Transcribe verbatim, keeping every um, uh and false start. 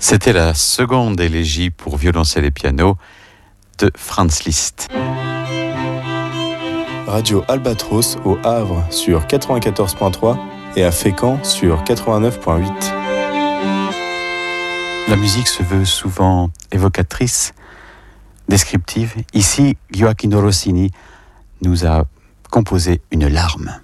C'était la seconde élégie pour violoncelle et piano de Franz Liszt. Radio Albatros au Havre sur quatre-vingt-quatorze virgule trois et à Fécamp sur quatre-vingt-neuf virgule huit. La musique se veut souvent évocatrice, descriptive. Ici, Gioacchino Rossini nous a composé une larme.